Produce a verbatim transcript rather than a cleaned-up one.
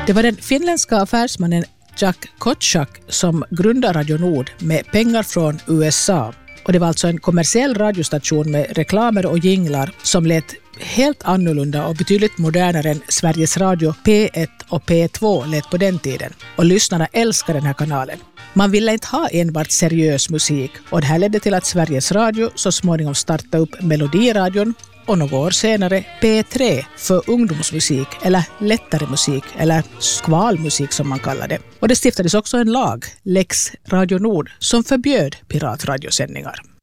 Det var den finländska affärsmannen Jack Kotschack som grundade Radio Nord med pengar från U S A. Och det var alltså en kommersiell radiostation med reklamer och jinglar som lät helt annorlunda och betydligt modernare än Sveriges Radio P ett och P två lät på den tiden. Och lyssnarna älskar den här kanalen. Man ville inte ha enbart seriös musik och det här ledde till att Sveriges Radio så småningom startade upp Melodiradion och några år senare P tre för ungdomsmusik eller lättare musik eller skvalmusik som man kallar det. Och det stiftades också en lag, Lex Radio Nord, som förbjöd piratradiosändningar.